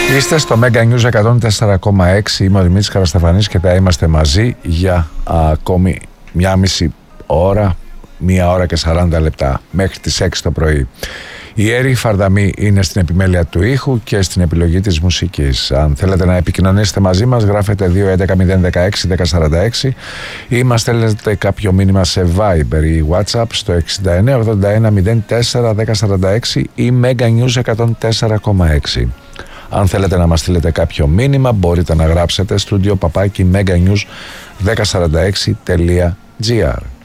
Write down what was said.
Είστε στο Mega News 104,6. Είμαι ο Δημήτρης Καρασταφανής και θα είμαστε μαζί για ακόμη μία μισή ώρα, 1 ώρα και 40 λεπτά μέχρι τις 6 το πρωί. Η Έρη Φαρδαμή είναι στην επιμέλεια του ήχου και στην επιλογή της μουσικής. Αν θέλετε να επικοινωνήσετε μαζί μας, γράφετε 211-016-1046 ή μας στέλνετε κάποιο μήνυμα σε Viber ή WhatsApp στο 6981-04-1046 ή Mega News 104,6. Αν θέλετε να μας στείλετε κάποιο μήνυμα, μπορείτε να γράψετε studio@meganews1046.gr.